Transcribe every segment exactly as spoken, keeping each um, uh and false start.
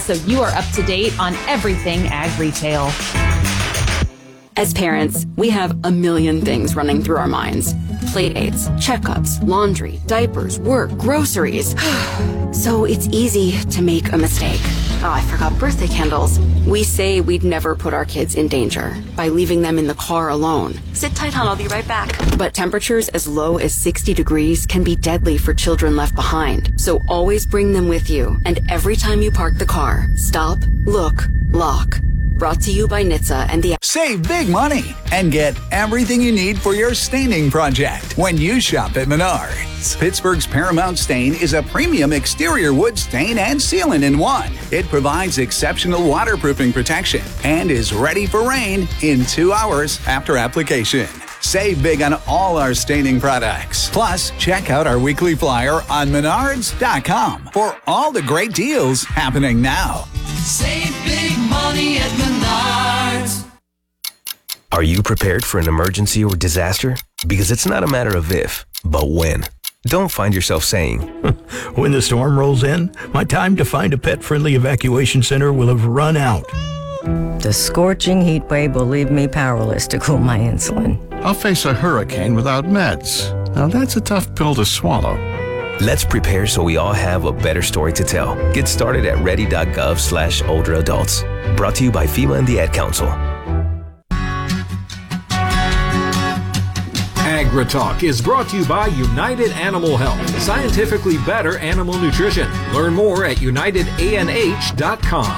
so you are up to date on everything ag retail. As parents, we have a million things running through our minds. Playdates, checkups, laundry, diapers, work, groceries. So it's easy to make a mistake. Oh, I forgot birthday candles. We say we'd never put our kids in danger by leaving them in the car alone. Sit tight, hon, I'll be right back. But temperatures as low as sixty degrees can be deadly for children left behind. So always bring them with you. And every time you park the car, stop, look, lock. Brought to you by N H T S A and the... Save big money and get everything you need for your staining project when you shop at Menards. Pittsburgh's Paramount Stain is a premium exterior wood stain and sealant in one. It provides exceptional waterproofing protection and is ready for rain in two hours after application. Save big on all our staining products. Plus, check out our weekly flyer on menards dot com for all the great deals happening now. Save big money at Menards. Are you prepared for an emergency or disaster? Because it's not a matter of if, but when. Don't find yourself saying, when the storm rolls in, my time to find a pet-friendly evacuation center will have run out. The scorching heat wave will leave me powerless to cool my insulin. I'll face a hurricane without meds. Now that's a tough pill to swallow. Let's prepare so we all have a better story to tell. Get started at ready.gov slash older adults. Brought to you by FEMA and the Ad Council. AgriTalk is brought to you by United Animal Health, scientifically better animal nutrition. Learn more at united a n h dot com.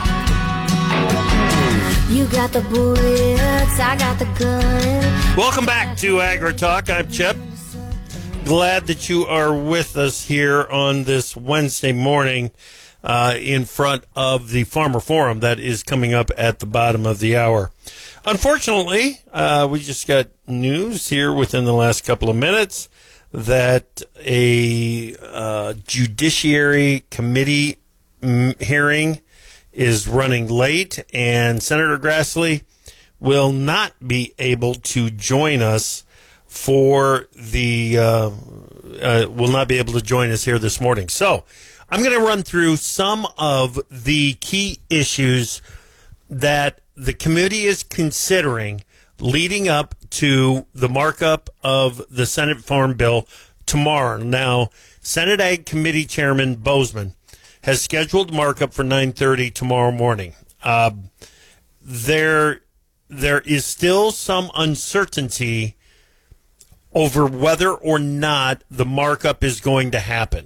You got the bullets, I got the gun. Welcome back to AgriTalk. I'm Chip. Glad that you are with us here on this Wednesday morning uh, in front of the Farmer Forum that is coming up at the bottom of the hour. Unfortunately, uh, we just got news here within the last couple of minutes that a uh, Judiciary Committee m- hearing is running late, and Senator Grassley will not be able to join us for the, uh, uh, will not be able to join us here this morning. So I'm going to run through some of the key issues that the committee is considering leading up to the markup of the Senate Farm Bill tomorrow. Now, Senate Ag Committee Chairman Bozeman has scheduled markup for nine thirty tomorrow morning. Uh, there, there is still some uncertainty over whether or not the markup is going to happen.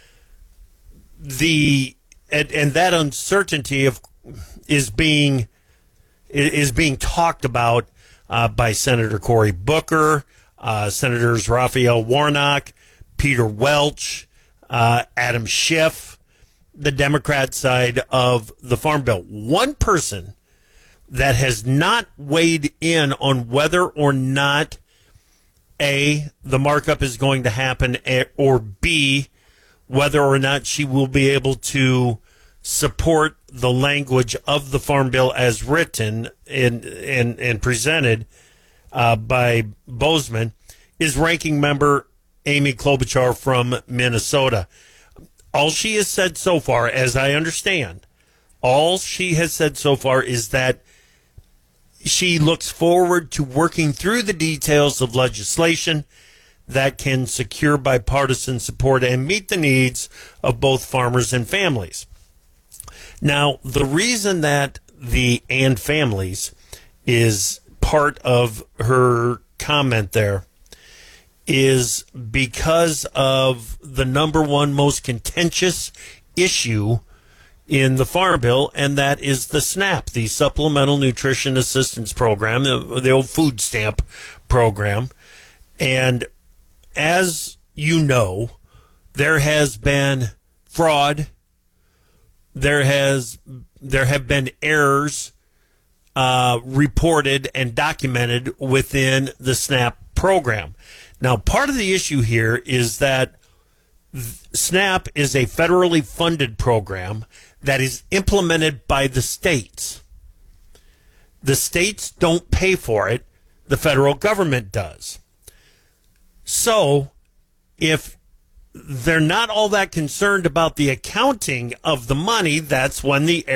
The and, and that uncertainty of is being is being talked about uh, by Senator Cory Booker, uh, Senators Raphael Warnock, Peter Welch, uh, Adam Schiff, the Democrat side of the Farm Bill. One person that has not weighed in on whether or not A, the markup is going to happen, or B, whether or not she will be able to support the language of the Farm Bill as written and and, and presented uh, by Bozeman, is Ranking Member Amy Klobuchar from Minnesota. All she has said so far, as I understand, all she has said so far is that she looks forward to working through the details of legislation that can secure bipartisan support and meet the needs of both farmers and families. Now, the reason that the and families is part of her comment there is because of the number one most contentious issue in the Farm Bill, and that is the SNAP, the Supplemental Nutrition Assistance Program, the, the old food stamp program. And as you know, there has been fraud. There has there have been errors uh, reported and documented within the SNAP program. Now, part of the issue here is that SNAP is a federally funded program that is implemented by the states. The states don't pay for it. The federal government does. So, if they're not all that concerned about the accounting of the money, that's when the